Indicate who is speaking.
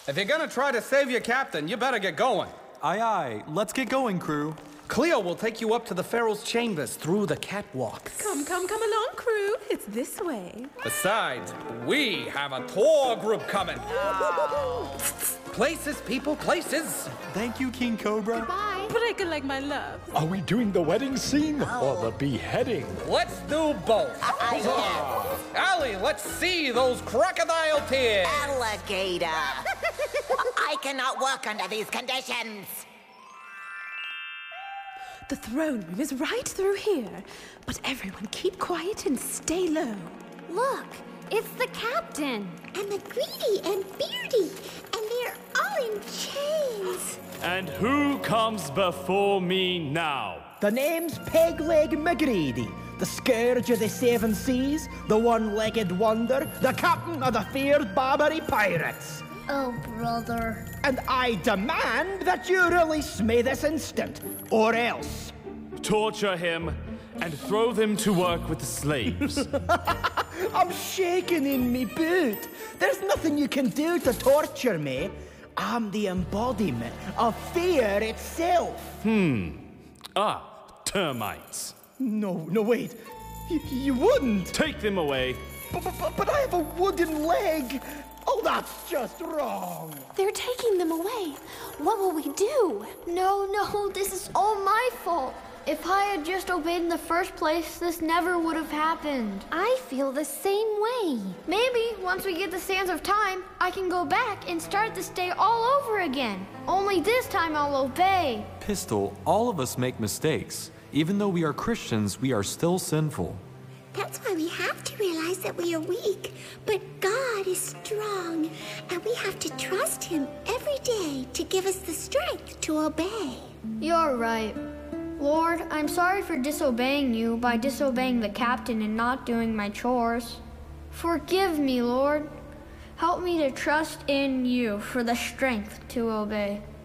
Speaker 1: If you're gonna try to save your captain, you better get going.
Speaker 2: Aye, aye. Let's get going, crew.
Speaker 1: Cleo will take you up to the Pharaoh's chambers through the catwalks.
Speaker 3: Come along, crew. It's this way.
Speaker 1: Besides, we have a tour group coming. Places, people, places.
Speaker 2: Thank you, King Cobra.
Speaker 3: Bye. Break it like my love.
Speaker 4: Are we doing the wedding scene or the beheading?
Speaker 1: Let's do both. Allie, let's see those crocodile tears.
Speaker 5: Alligator. I cannot work under these conditions.
Speaker 3: The throne room is right through here. But everyone keep quiet and stay low.
Speaker 6: Look, it's the captain. And the Greedy and Beardy. And they're all in chains.
Speaker 7: And who comes before me now?
Speaker 8: The name's Pegleg McGrady, the scourge of the seven seas, the one-legged wonder, the captain of the feared Barbary pirates.
Speaker 6: Oh, brother.
Speaker 8: And I demand that you release me this instant, or else.
Speaker 7: Torture him and throw them to work with the slaves.
Speaker 8: I'm shaking in me boot. There's nothing you can do to torture me. I'm the embodiment of fear itself.
Speaker 7: Termites.
Speaker 8: No, wait. You wouldn't.
Speaker 7: Take them away.
Speaker 8: But I have a wooden leg. Oh, that's just wrong.
Speaker 6: They're taking them away. What will we do? No, this is all my fault. If I had just obeyed in the first place, this never would have happened. I feel the same way. Maybe once we get the sands of time, I can go back and start this day all over again. Only this time I'll obey.
Speaker 2: Pistol, all of us make mistakes. Even though we are Christians, we are still sinful.
Speaker 6: That's why we have to realize that we are weak. But God is strong, and we have to trust Him every day to give us the strength to obey. You're right. Lord, I'm sorry for disobeying you by disobeying the captain and not doing my chores. Forgive me, Lord. Help me to trust in you for the strength to obey.